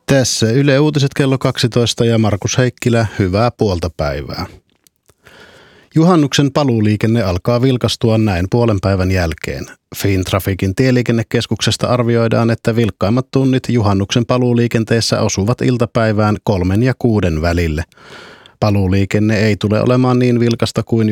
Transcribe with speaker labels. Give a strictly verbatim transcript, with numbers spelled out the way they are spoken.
Speaker 1: Tässä Yle Uutiset kello kaksitoista ja Markus Heikkilä, hyvää puolta päivää. Juhannuksen paluuliikenne alkaa vilkastua näin puolen päivän jälkeen. Fintraficin tieliikennekeskuksesta arvioidaan, että vilkkaimmat tunnit juhannuksen paluuliikenteessä osuvat iltapäivään kolmen ja kuuden välille. Paluuliikenne ei tule olemaan niin vilkasta kuin